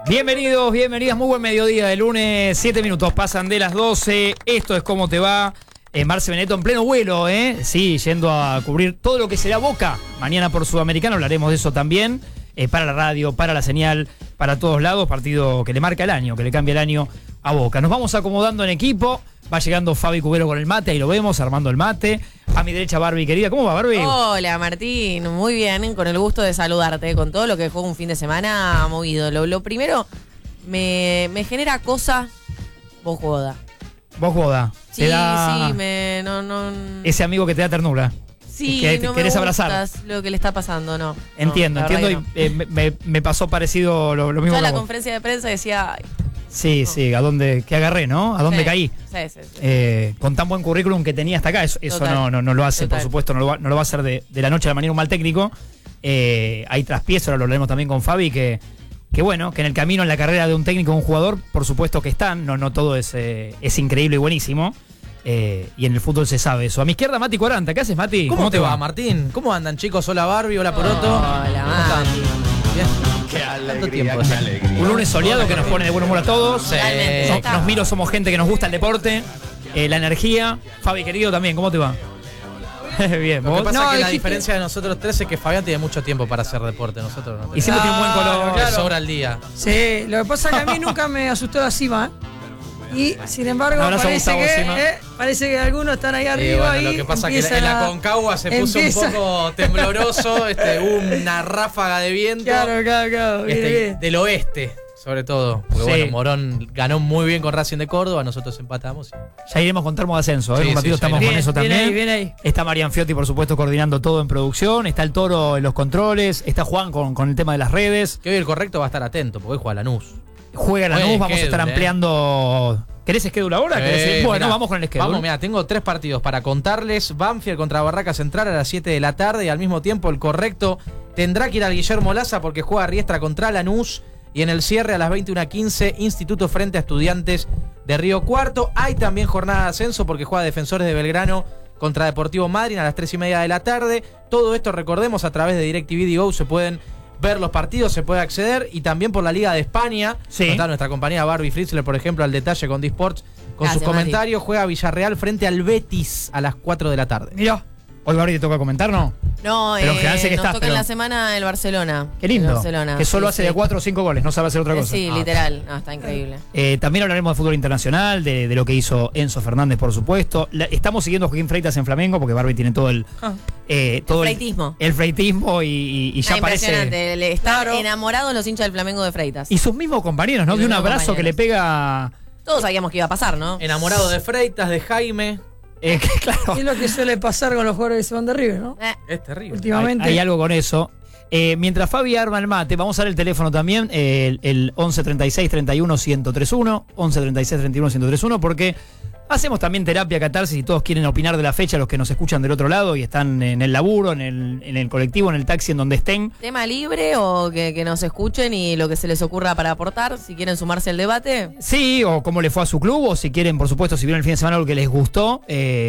Bienvenidos, bienvenidas, muy buen mediodía de lunes, 7 minutos pasan de las 12, esto es Cómo Te Va, Marce Benedetto en pleno vuelo, sí, yendo a cubrir todo lo que será Boca, mañana por Sudamericano, hablaremos de eso también, para la radio, para la señal, para todos lados, partido que le marca el año, que le cambia el año a Boca. Nos vamos acomodando en equipo, va llegando Fabi Cubero con el mate, ahí lo vemos, armando el mate. A mi derecha, Barbie, querida. ¿Cómo va, Barbie? Hola, Martín. Muy bien, con el gusto de saludarte. Con todo lo que fue un fin de semana movido. Lo primero, me genera cosa vos joda. Vos joda. Sí, no. Ese amigo que te da ternura. Sí, que no querés me abrazar. Lo que le está pasando, no. Entiendo. No. Y me pasó parecido lo mismo. Yo en la conferencia de prensa decía... Ay, sí, ¿a dónde? Que agarré, ¿no? ¿A dónde caí? Sí. Con tan buen currículum que tenía hasta acá, eso no lo hace, Total. por supuesto, no lo va a hacer de la noche a la mañana un mal técnico. Hay traspiés, ahora lo leemos también con Fabi, que bueno, que en el camino, en la carrera de un técnico o un jugador, por supuesto que están, no todo es increíble y buenísimo. Y en el fútbol se sabe eso. A mi izquierda, Mati 40. ¿Qué haces, Mati? ¿Cómo te va, Martín? ¿Cómo andan, chicos? Hola, Barbie. Hola, Poroto. Hola, Mati. Bien. Qué ¿Cuánto alegría, tiempo? qué alegría. Un lunes soleado que nos pone de buen humor a todos. Totalmente. Nos miro, somos gente que nos gusta el deporte, la energía. Fabi, querido, también, ¿cómo te va? Bien, Lo que ¿vos? pasa es que la dijiste- diferencia de nosotros tres es que Fabián tiene mucho tiempo para hacer deporte. Nosotros no Y tenemos. siempre tiene un buen color. Le sobra el día. Sí, lo que pasa es que a mí nunca me asustó la cima. Y sin embargo, Un abrazo a parece Gustavo Sima. parece que algunos están ahí arriba. Bueno, y lo que pasa es que empiezan en la a- Concagua se puso empieza- un poco tembloroso, hubo una ráfaga de viento Claro. Bien. del oeste, sobre todo. Porque Sí. bueno, Morón ganó muy bien con Racing de Córdoba, nosotros empatamos. Ya iremos con termo de ascenso, Sí, un ratito sí, estamos ya con Bien, eso también. bien ahí. Está Marian Fiotti, por supuesto, coordinando todo en producción. Está el Toro en los controles. Está Juan con el tema de las redes. Que hoy el correcto va a estar atento, porque hoy juega Lanús. Juega la Oye, Lanús, vamos a estar schedule, ampliando. ¿Querés schedule ahora? Bueno, Mirá, vamos con el schedule. Vamos, mira, tengo 3 partidos para contarles. Banfield contra Barraca Central a las 7 de la tarde y al mismo tiempo el correcto tendrá que ir al Guillermo Laza porque juega Riestra contra Lanús y en el cierre a las 21:15 Instituto frente a Estudiantes de Río Cuarto. Hay también jornada de ascenso porque juega Defensores de Belgrano contra Deportivo Madryn a las 3:30 de la tarde. Todo esto, recordemos, a través de DirecTV Go se pueden ver los partidos, se puede acceder y también por la Liga de España. Sí. Está nuestra compañera Barbie Fritzler, por ejemplo, al detalle con Disports. Con Gracias, sus comentarios, juega Villarreal frente al Betis a las 4 de la tarde. Mirá, hoy Barbie te toca comentar, ¿no? No, Pero en general sé que nos estás, toca pero- en la semana el Barcelona. Qué lindo. El Barcelona, que solo sí, hace sí. de 4 o 5 goles, no sabe hacer otra cosa. Sí, literal. No, está increíble. También hablaremos de fútbol internacional, de lo que hizo Enzo Fernández, por supuesto. Estamos siguiendo a Joaquín Freitas en Flamengo, porque Barbie tiene todo el... todo freitismo. El freitismo y ya parece... Impresionante. Están Claro. enamorados los hinchas del Flamengo de Freitas. Y sus mismos compañeros, ¿no? Y De un los mismos abrazo que le compañeros. pega... Todos sabíamos que iba a pasar, ¿no? Enamorado de Freitas, de Jaime. Claro, Es lo que suele pasar con los jugadores que se van de River, ¿no? Es terrible. Últimamente. hay algo con eso. Mientras Fabi arma el mate, vamos a dar el teléfono también, el 11 36 31 1031, 11 36 31 1031, porque hacemos también terapia catarsis y todos quieren opinar de la fecha, los que nos escuchan del otro lado y están en el laburo, en el colectivo, en el taxi, en donde estén. Tema libre o que nos escuchen y lo que se les ocurra para aportar, si quieren sumarse al debate. Sí, o cómo le fue a su club, o si quieren, por supuesto, si vieron el fin de semana algo que les gustó,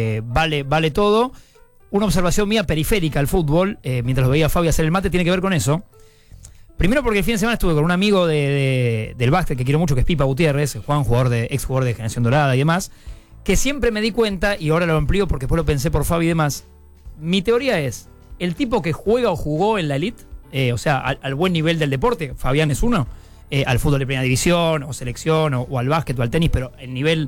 vale todo. Una observación mía periférica al fútbol, mientras lo veía Fabi hacer el mate, tiene que ver con eso. Primero porque el fin de semana estuve con un amigo del básquet que quiero mucho, que es Pipa Gutiérrez, Juan, ex jugador de Generación Dorada y demás, que siempre me di cuenta, y ahora lo amplío porque después lo pensé por Fabi y demás, mi teoría es, el tipo que juega o jugó en la elite, o sea, al buen nivel del deporte, Fabián es uno, al fútbol de primera división, o selección, o al básquet, o al tenis, pero el nivel,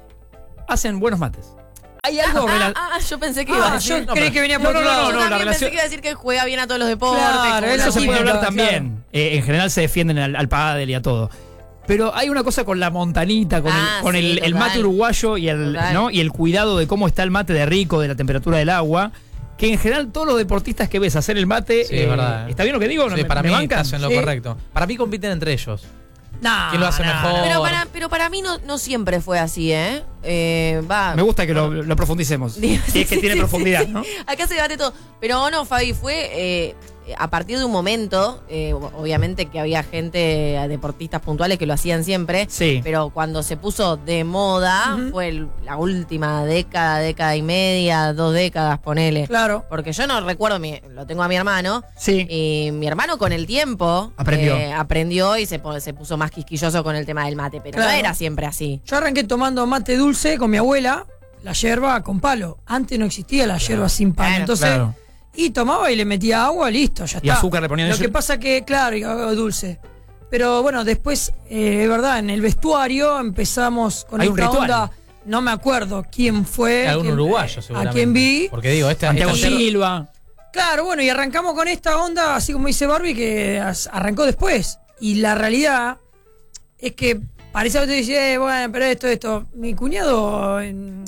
hacen buenos mates. Hay algo Yo pensé que iba a decir. Yo creí que venía por otro lado. Yo la también relación- pensé que iba a decir que juega bien a todos los deportes. Claro, como eso Eso la se puede típica. hablar típica, también. En general se defienden al pádel y a todo. Pero hay una cosa con la montanita, con Sí, el total. mate uruguayo y Total. ¿no? Y el cuidado de cómo está el mate de rico, de la temperatura del agua. Que en general todos los deportistas que ves hacer el mate. Sí, es verdad. ¿Está bien lo que digo? Sí, para mí bancan? estás en lo Sí. correcto. Para mí compiten entre ellos. Nah, ¿Quién lo hace mejor? Pero para mí no siempre fue así, ¿eh? Me gusta que lo profundicemos. Sí, Si es que tiene sí, profundidad, sí. ¿no? Acá se debate todo. Pero no, Fabi, fue a partir de un momento, obviamente que había gente, deportistas puntuales que lo hacían siempre, Sí. pero cuando se puso de moda, fue la última década y media, 2 décadas, ponele. Claro. Porque yo no recuerdo, lo tengo a mi hermano, Sí. y mi hermano con el tiempo aprendió y se puso más quisquilloso con el tema del mate, pero Claro. no era siempre así. Yo arranqué tomando mate dulce con mi abuela, la yerba con palo. Antes no existía la yerba sin palo. Claro. Entonces, Claro. y tomaba y le metía agua, listo, ya Y está. azúcar le ponían Lo eso. que pasa que, claro, y agua dulce. Pero bueno, después, es verdad, en el vestuario empezamos con Hay un esta ritual. onda. No me acuerdo quién fue. Algún uruguayo, a seguramente. quién vi. Porque digo, Santiago esta- Silva. Claro, bueno, y arrancamos con esta onda, así como dice Barbie, que arrancó después. Y la realidad es que parece que te dice, bueno, pero esto. Mi cuñado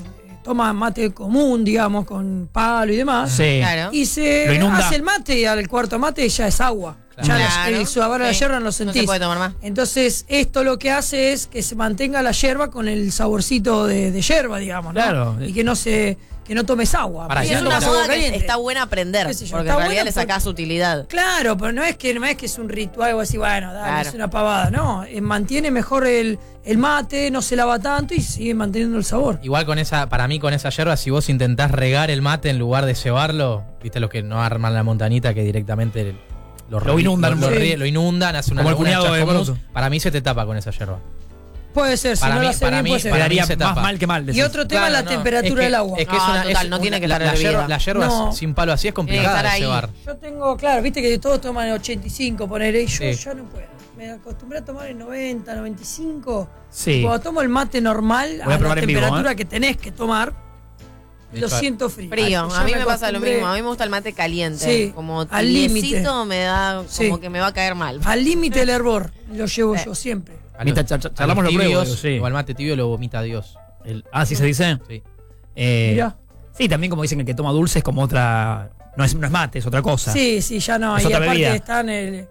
toma mate común, digamos, con palo y demás. Sí. Claro. Y se Lo inunda. hace el mate y al cuarto mate ya es agua. Ya Claro. el sabor de la Sí. yerba no lo No sentís. se puede tomar más. Entonces, esto lo que hace es que se mantenga la yerba con el saborcito de yerba, digamos, ¿no? Claro. Y que no tomes agua. Pará, porque Y es ya no una tomas tomas moda agua que caliente. está buena aprender, Qué sé yo, porque está en realidad buena le sacás utilidad. Claro, pero no es que es un ritual algo así, bueno, dale, Claro. es una pavada, no. Mantiene mejor el mate, no se lava tanto y sigue manteniendo el sabor. Igual para mí con esa yerba, si vos intentás regar el mate en lugar de cebarlo, viste los que no arman la montanita que directamente Lo inundan. lo inundan, hace una Como el cuñado de chascomús. Moroso. Para mí se te tapa con esa yerba. Puede ser, si Para no mí- lo hace para bien, mí- puede ser. para mí Quedaría se más tapa. mal que mal. Y decís. otro tema es la no, temperatura es que- del agua. Es que No, es una, total, es no tiene que la, estar la yerba, hervida. la yerba No. sin palo así es Tiene que complicada estar de ahí. cebar. Yo tengo, claro, viste que todos toman 85, ponerle, y yo Sí. ya no puedo. Me acostumbré a tomar en 90, 95. Sí. Cuando tomo el mate normal, Voy a a la probar en vivo, temperatura que tenés que tomar, De lo hecho, siento frío. Frío, Ya a mí me pasa lo acostumbré. mismo. A mí me gusta el mate caliente. Sí, Como al límite. tibiecito me da como Sí. que me va a caer mal. Al límite del hervor, lo llevo Sí. yo siempre. a Mita, los- charlamos a los lo pruebo, tibios, sí. o al mate tibio lo vomita Dios. ¿Sí se dice? Sí. Mirá. Sí, también como dicen que el que toma dulce es como otra. No es mate, es otra cosa. Sí, ya no. Es Y otra aparte bebida. están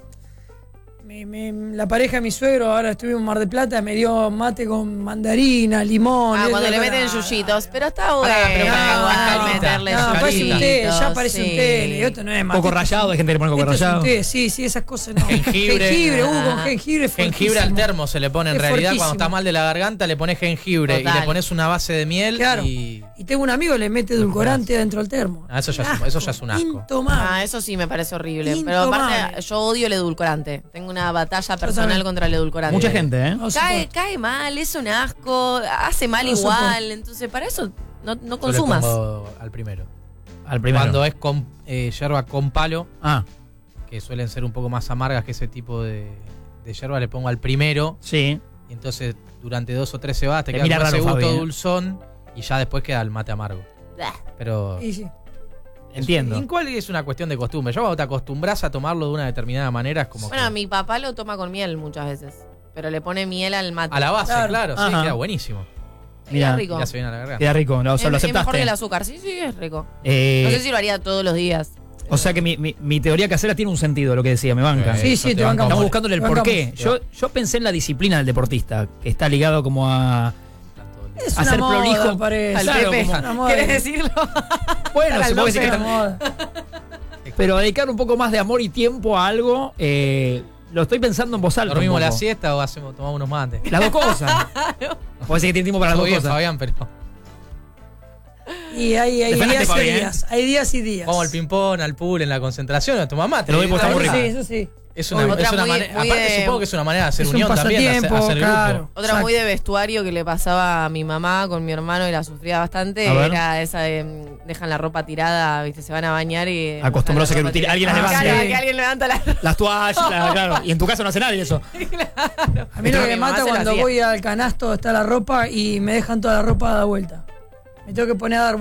la pareja de mi suegro, ahora estuvimos en Mar del Plata, me dio mate con mandarina, limón. Ah, y cuando eso, le meten no, yuyitos, pero está bueno. pero igual meterle no, parece un té, yuyitos, ya parece un sí. té. Y esto no es mate. Coco rallado, hay gente que le pone coco Esto es un rallado. té, sí, esas cosas no. Jengibre. Jengibre, con Ah. jengibre. Jengibre al fortísimo. termo se le pone en Es realidad cuando fortísimo. está mal de la garganta, le pones jengibre Total. y le pones una base de miel Claro. y Y tengo un amigo que le mete edulcorante dentro del termo. Ah, eso ya es un asco. Intomable. Ah, eso sí me parece horrible. Pero Intomable. aparte, yo odio el edulcorante. Tengo una batalla personal también. contra el edulcorante. Mucha gente, ¿eh? No se Cae, puede. cae mal, es un asco, hace mal No se igual. puede. Entonces, para eso no Yo le consumas. pongo al primero. Al primero. Cuando es con yerba con palo, Ah, que suelen ser un poco más amargas que ese tipo de yerba, le pongo al primero. sí. Y entonces durante 2 o 3 cebadas te Te queda mira con ese raro, gusto Fabi, ¿eh? dulzón y ya después queda el mate amargo. Blah. Pero Y sí. Entiendo. igual es una cuestión de costumbre. Ya cuando te acostumbras a tomarlo de una determinada manera es como Bueno, que- mi papá lo toma con miel muchas veces. Pero le pone miel al mate. a la base, claro, sí, Ajá. queda buenísimo. Mira, es rico. Ya se viene a la garganta. Queda rico, lo Es mejor que aceptaste. el azúcar. Sí, es rico. Eh, No sé si lo haría todos los días. O sea que mi teoría casera tiene un sentido, lo que decía, me banca. Sí, Sí, yo te bancamos. Estamos buscándole el Te porqué. bancamos. Yo pensé en la disciplina del deportista, que está ligado como a. Es Hacer una moda, prolijo. parece. Al Claro, Pepe. como- una moda. ¿Quieres decirlo? Bueno, Para se el puede decir que Es está- una moda. pero dedicar un poco más de amor y tiempo a algo, lo estoy pensando en voz alta. ¿Dormimos un la poco. siesta o tomamos unos mates? Las dos cosas. Puede ser que tiene tiempo para las Todo dos bien, cosas. Fabián, pero Y hay Defendete, días y Fabi, ¿eh? días. Hay días y días. vamos al ping-pong, al pool, en la concentración, a tomar mate. Te lo doy porque está muy Eso rico. sí, eso sí. Es una, Otra es una muy- manera. muy Aparte, de- supongo que es una manera de hacer Es un unión también, de pasatiempo, hacer claro. grupo. Otra Exacto. muy de vestuario que le pasaba a mi mamá con mi hermano y la sufría bastante. A ver. Era esa de dejan la ropa tirada, viste, se van a bañar y. Acostumbrados a dejan la que ropa alguien las tirada. levante. Claro, que alguien levanta la Las toallas, claro. Y en tu caso no hace nadie eso. A mí lo que me Mi mamá mata se lo cuando hacía. voy al canasto está la ropa y me dejan toda la ropa dada vuelta. Me tengo que poner a dar